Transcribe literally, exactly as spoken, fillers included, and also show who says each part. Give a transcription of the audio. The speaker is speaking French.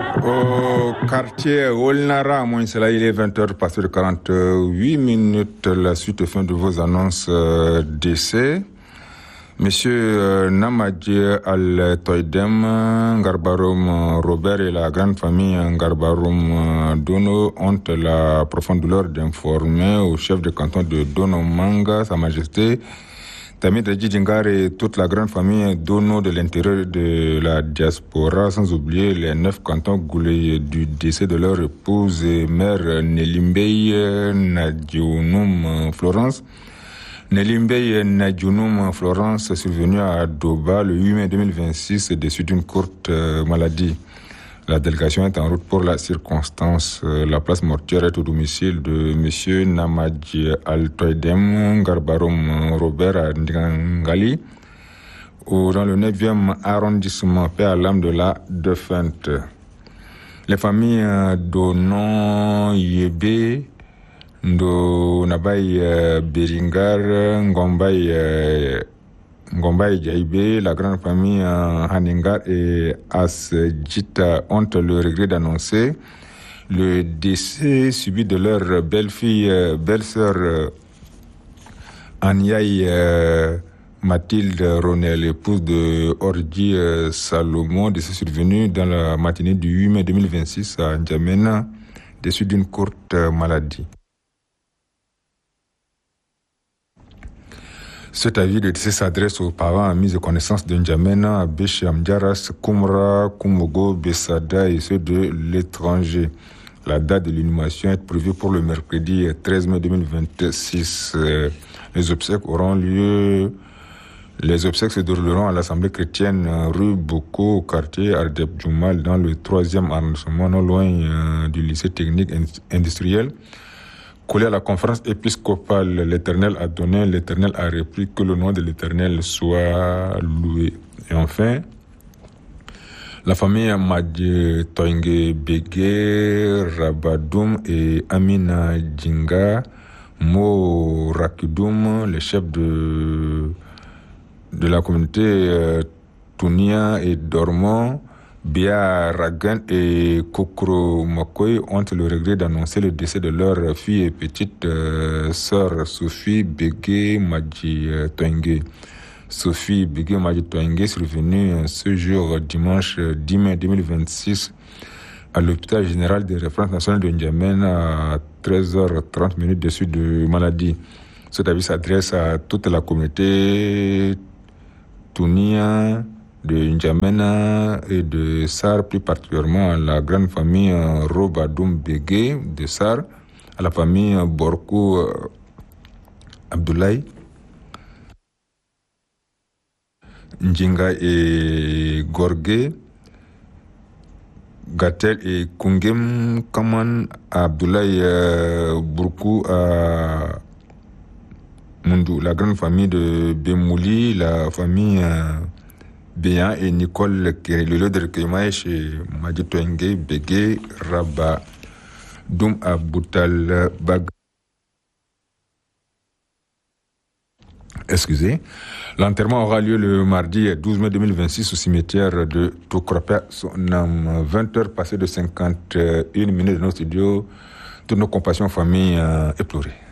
Speaker 1: Au quartier Olnara, à Moïsela, il est vingt heures passé de quarante-huit minutes. La suite fin de vos annonces euh, d'essai. Monsieur euh, Namadji Al-Toydem, Garbarum Robert et la grande famille Garbarum Dono ont la profonde douleur d'informer au chef de canton de Dono Manga, Sa Majesté Tamid Djidjingar et toute la grande famille Dono de l'intérieur de la diaspora, sans oublier les neuf cantons goulés du décès de leur épouse et mère Nelimbey Nadjounum Florence. Nelimbey Nadjounum Florence, survenue à Doba le huit mai deux mille vingt-six, déçue d'une courte maladie. La délégation est en route pour la circonstance. La place mortuaire est au domicile de M. Namadji Al-Toydem, Garbarum Robert à Ngangali, dans le neuvième arrondissement, paix à l'âme de la défunte. Les familles Donon Yebe, Ndo Nabaye Beringar, Ngombaye Ngombaye Djaïbe, la grande famille Haningar et Asjita ont le regret d'annoncer le décès subi de leur belle-fille, belle-sœur Anyaï Mathilde Ronel, épouse de Ordi Salomon, décès survenu dans la matinée du huit mai deux mille vingt-six à N'Djamena, déçue d'une courte maladie. Cet avis de décès s'adresse aux parents mis de connaissance de N'Djamena, Abéché, Amdiaras, Koumra, Koumogo, Bessada et ceux de l'étranger. La date de l'inhumation est prévue pour le mercredi treize mai deux mille vingt-six. Les obsèques auront lieu, les obsèques se dérouleront à l'Assemblée chrétienne rue Boko, au quartier Ardeb Djoumal, dans le troisième arrondissement, non loin du lycée technique industriel. Collé à la conférence épiscopale, l'Éternel a donné, l'Éternel a repris, que le nom de l'Éternel soit loué. Et enfin, la famille Madji Toyngue Bégué, Rabadoum et Amina Djinga, Mo Rakidoum, les chefs de, de la communauté euh, Tounia et Dormant, Bia Ragan et Kokro Makoy ont le regret d'annoncer le décès de leur fille et petite euh, sœur Sophie Bégué Madji euh, Toyngue. Sophie Bégué Madji Toyngue, survenue ce jour dimanche dix mai deux mille vingt-six à l'hôpital général de référence nationale de N'Djamena à treize heures trente minutes déçue de maladie. Cet avis s'adresse à toute la communauté Tounia de N'Djamena et de Sar, plus particulièrement à la grande famille Robadoum Bégué de Sar, à la famille Borkou Abdoulaye, Ndjinga et Gorgé, Gatel et Kungem Kaman, Abdoulaye Borkou à Mundou, la grande famille de Bemouli, la famille Béan et Nicole Kéré. Le lieu de recueillement est chez Madji Toyngue Bégué Rabat Doum Aboutal Bag. Excusez. L'enterrement aura lieu le mardi douze mai deux mille vingt-six au cimetière de Toukropé. Sonam, vingt heures passées de cinquante et une minutes de nos studios. Toutes nos compassions, familles euh, éplorées.